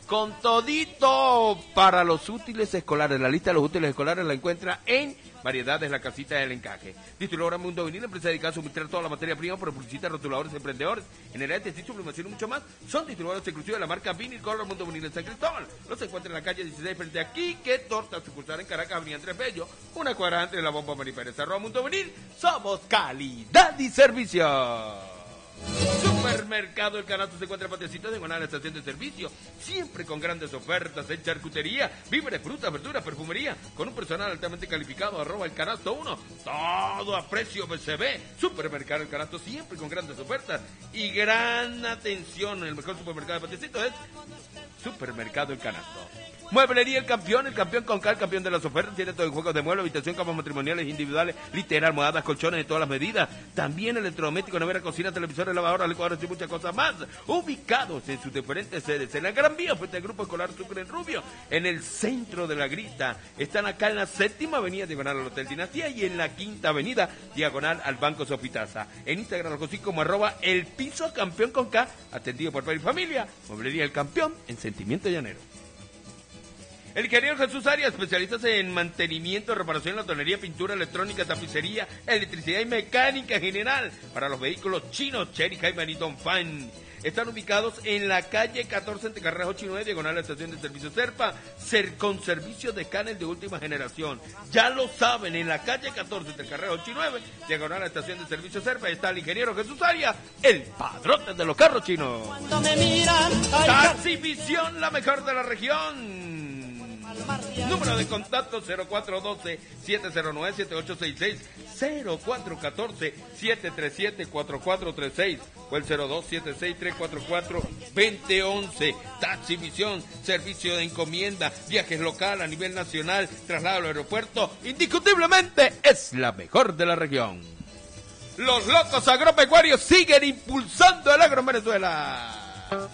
con todito para los útiles escolares. La lista de los útiles escolares la encuentra en Variedades La Casita del Encaje. Distribuidora Mundo Vinil, empresa dedicada a suministrar toda la materia prima por publicistas, rotuladores, emprendedores, generales, textil, sublimación y mucho más. Son distribuidores exclusivos de la marca Vinil Color Mundo Vinil en San Cristóbal. Los encuentran en la calle 16 frente a Quique Torta, sucursal en Caracas, Avenida Andrés Bello, una cuadra antes de la Bomba Mari Pérez. Mundo Vinil, somos calidad y servicio. Supermercado El Canasto se encuentra en Patiecito de la estación de servicio, siempre con grandes ofertas en charcutería, víveres, frutas, verduras, perfumería, con un personal altamente calificado, @El Canasto 1, todo a precio BCB. Supermercado El Canasto, siempre con grandes ofertas y gran atención. El mejor supermercado de Patiecito es Supermercado El Canasto. Mueblería El Campeón con Cal, campeón de las ofertas. Tiene todo en juegos de muebles, habitación, camas matrimoniales individuales, literal, almohadas, colchones de todas las medidas. También electrodomésticos, nevera, cocina, televisores, lavadoras, licuadoras y muchas cosas más. Ubicados en sus diferentes sedes. En la Gran Vía, frente al Grupo Escolar Sucre en Rubio, en el centro de la Grita. Están acá en la 7ª avenida, diagonal al Hotel Dinastía, y en la 5ª avenida, diagonal al Banco Sofitasa. En Instagram lo consigo como @El Piso Campeón con K, atendido por padre y familia. Mueblería El Campeón en Sentimiento Llanero. El ingeniero Jesús Arias, especialistas en mantenimiento, reparación, lotonería, pintura, electrónica, tapicería, electricidad y mecánica general para los vehículos chinos, Cherry, Cayman y Dongfeng. Están ubicados en la calle 14 entre carreras 8 y 9, diagonal a la estación de servicio Serpa, con servicios de escáner de última generación. Ya lo saben, en la calle 14 entre carreras 8 y 9, diagonal a la estación de servicio Serpa, está el ingeniero Jesús Arias, el padrote de los carros chinos. Taxivisión, la mejor de la región. Número de contacto 0412-709-7866, 0414-737-4436 o el 0276-344-2011. Taxivisión, servicio de encomienda, viajes local a nivel nacional, traslado al aeropuerto, indiscutiblemente es la mejor de la región. Los locos agropecuarios siguen impulsando el agro en Venezuela.